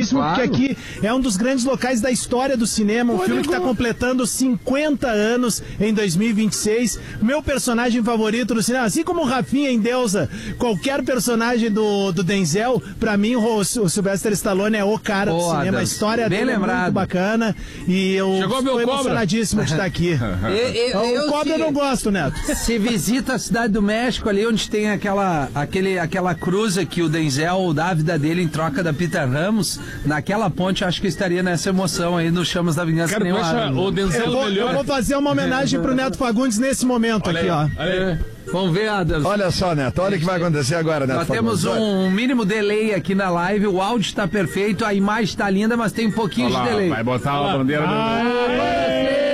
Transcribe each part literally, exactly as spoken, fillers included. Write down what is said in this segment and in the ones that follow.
importantíssimo, claro. porque aqui é um dos grandes locais da história do cinema, um Pô, filme que está completando cinquenta anos em dois mil e vinte e seis. Meu personagem favorito do cinema, assim como o Rafinha em Deusa, qualquer personagem do, do Denzel, pra mim o, o Sylvester Stallone é o cara Pô, do cinema. Deus. A história Bem dele lembrado. é muito bacana e eu estou emocionadíssimo de estar aqui. eu, eu, o Cobra eu não gosto, Neto. Se visita a Cidade do México, ali onde tem aquela, aquele, aquela cruza que o Denzel dá a vida dele em troca da Pita Ramos, naquela ponte, acho que eu estaria nessa emoção aí no Chamas da Vingança. Cara, acha o Denzel eu, vou, melhor. eu vou fazer uma homenagem pro Neto Fagundes nesse momento olha aqui, aí, ó. Olha aí. Vamos ver, Adams. Olha só, Neto, olha o que vai acontecer agora, Neto. Nós temos um mínimo delay aqui na live, o áudio está perfeito, a imagem está linda, mas tem um pouquinho Olha de lá, delay. vai botar a bandeira do...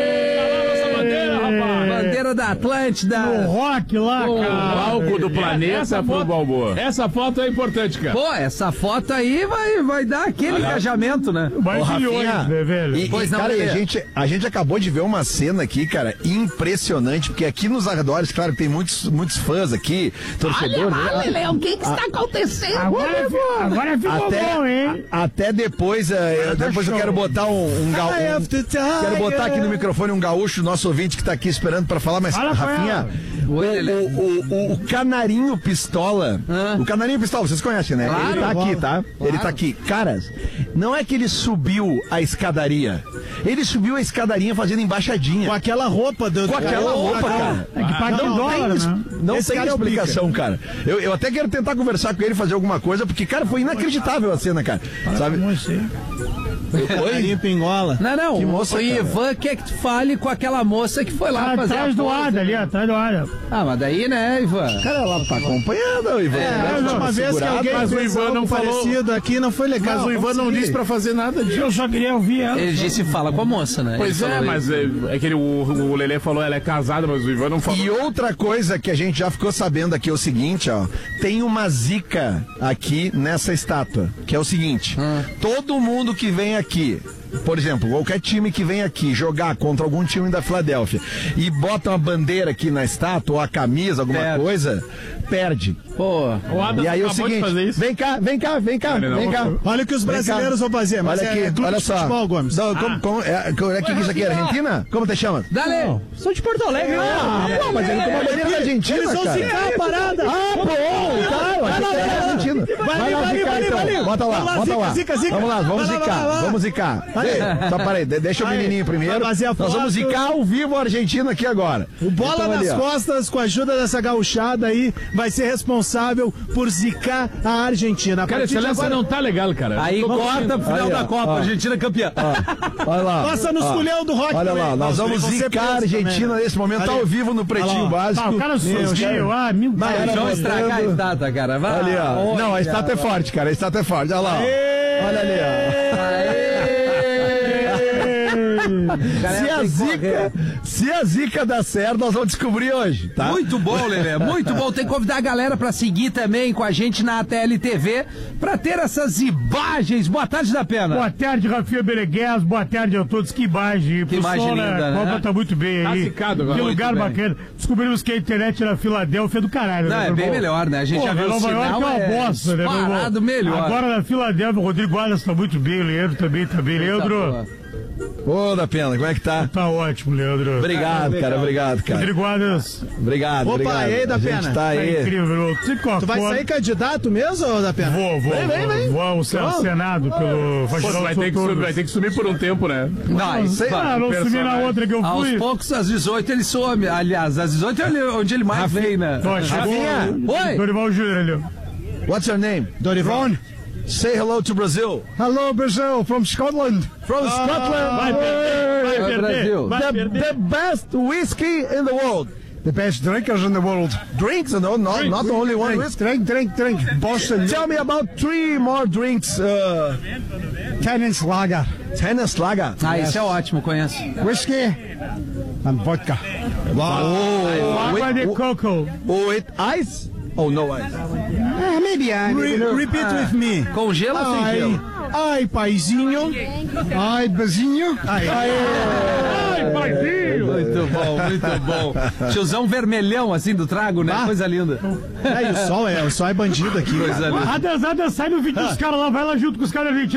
Bandeira da Atlântida. No rock lá, o cara. O palco do planeta pro Balboa. Essa foto é importante, cara. Pô, essa foto aí vai, vai dar aquele Olha. engajamento, né? Vai milhões, né, velho? E, pois e, não, cara, e a, velho. gente, a gente acabou de ver uma cena aqui, cara, impressionante, porque aqui nos arredores, claro, tem muitos, muitos fãs aqui, torcedores. Olha lá, Lelê, o que que está acontecendo? Agora, agora ficou até, bom, hein? A, até depois, uh, depois eu quero botar um, um gaúcho. Um, quero botar aqui no microfone um gaúcho, nosso ouvinte que tá aqui esperando pra falar, mas Fala, Rafinha, o, o, o, o Canarinho Pistola, ah. o Canarinho Pistola, vocês conhecem, né? Claro, ele tá aqui, tá? Claro. Ele tá aqui. Caras, não é que ele subiu a escadaria, ele subiu a escadaria fazendo embaixadinha. Com aquela roupa do... Com aquela roupa, cara. É que paga não em dólar, tem, né? não Esse tem cara explicação, cara. Eu, eu até quero tentar conversar com ele, fazer alguma coisa, porque, cara, foi inacreditável a cena, cara. Sabe? Oi? Pingola. Não, não. Que moça, o cara. Ivan quer que tu fale com aquela moça que foi lá Ah, fazer atrás a do pose, ar, né? ali, atrás do ar. Ah, mas daí, né, Ivan? Cara, ela tá acompanhando, Ivan. É, a última vez que alguém mas o fez Ivan algo não falou- parecido aqui não foi legal. Mas o Ivan não disse pra fazer nada disso. Eu só queria ouvir ela. Ele disse fala com a moça, né? Pois Ele é, falou mas isso. é, é que ele, o, o Lelê falou ela é casada, mas o Ivan não falou. E outra coisa que a gente já ficou sabendo aqui é o seguinte, ó. Tem uma zica aqui nessa estátua, que é o seguinte. Hum. Todo mundo que vem aqui, por exemplo, qualquer time que vem aqui jogar contra algum time da Filadélfia e bota uma bandeira aqui na estátua, ou a camisa, alguma Perde. coisa, perde. Pô, O Adam E aí é o acabou de fazer seguinte, isso. vem cá, vem cá, vem cá, Ele não vem cá. gostou. Olha o que os Vem cá. brasileiros vão fazer, mas Olha é aqui, clube olha de só. futebol, Gomes. Não, como, como, é, é que isso aqui é Argentina? Como te chama? dale! Sou de Porto Alegre. Ah, pô, mas ele tomou a bandeira da Argentina, Eles vão cara. zicar a parada. Ah, pô, tá, eu achei que era argentino. Vai lá vai, zicar, vai, então. vai, Bota lá, vai lá, bota zica, lá. zica, zica. Vamos lá, vamos Vai lá, vai lá, zicar, vai lá. vamos zicar. Ei, Só parei, deixa o Vai, menininho primeiro. vai fazer a Nós foto. vamos zicar ao vivo a Argentina aqui agora. O Bola Então, nas ali, ó. costas, com a ajuda dessa gauchada aí, vai ser responsável por zicar a Argentina. A Cara, partir essa de aliança agora, não tá legal, cara. Aí Tô corta curtindo. pro final Aí, ó, da Copa, ó. Argentina campeã. Olha lá. Passa nos ó. culhão do rock Olha lá, também. nós Nossa, vamos vão ser zicar a presos Argentina também, né? nesse momento, tá Ali. ao vivo no Pretinho Olha lá. Básico. Ah, o cara surgiu, ah, mil Vai, caras. Vamos botando. estragar a estátua, cara. Vai. Ali, ó. Olha. Não, a estátua é forte, cara. A estátua é forte. Olha lá. ó. Olha ali, ó. Se a, zica, se a zica dá certo, nós vamos descobrir hoje, tá? Muito bom, Lelê, muito bom. Tem que convidar a galera pra seguir também com a gente na A T L T V pra ter essas imagens. Boa tarde, da Pena. Boa tarde, Rafinha Beneguez. Boa tarde a todos. Que imagem. Que imagem linda, A né? Copa tá muito bem Tá aí. zicado agora. Que Muito lugar bem. bacana. Descobrimos que a internet na Filadélfia é do caralho. Não, né, é meu bem irmão? melhor, né? A gente Pô, já viu o Nova sinal, York é uma é bosta, né, meu irmão? disparado melhor. Agora na Filadélfia, o Rodrigo Guardas tá muito bem, o Leandro também tá bem. Leandro, Ô, da Pena, como é que tá? tá ótimo, Leandro. Obrigado, cara, obrigado, cara. Rodrigo Guardas, Obrigado, Opa, obrigado. e aí, da A gente Pena? tá tá aí. incrível, meu irmão. Tu Tu vai sair candidato mesmo, ou da Pena? Vou, vou, Vem, vem, vou, vem. vou ao Vamos. Senado pelo... Pô, tu vai ter, que subir, vai ter que sumir por um tempo, né? Não, isso sei. Ah, não sumi na personagem. outra que eu aos fui. poucos, às dezoito, ele some. Aliás, às dezoito é onde- onde ele mais vem, né? Ó, chegou Rafinha. Oi! Dorival Júnior ali. What's your name? Dorival? Say hello to Brazil. Hello, Brazil, from Scotland. From Scotland. Vai perder, vai Vai, perder. Brasil. Vai The, perder. the best whiskey in the world. The best drinkers in the world. Drinks, no, not, not only one Drink, whiskey. drink, drink, drink. Boston. Tell me about three more drinks. Uh, Tennis Lager. Tennis Lager. Ah, isso é ótimo, conheço. Whiskey and vodka. Água de coco. With ice? Oh, no ice. Uh, maybe I. Re- repeat with me. Com gelo ou sem Ai, gelo? ai, paizinho. Ai, bezinho. Ai, ai. Ai, paizinho. Muito bom, muito bom. Tiozão vermelhão, assim, do trago, né? Ah. Coisa linda. É, e o sol é, o sol é bandido aqui. Coisa linda. Adas, Adas, sai no vídeo dos caras lá, vai lá junto com os caras argentinos.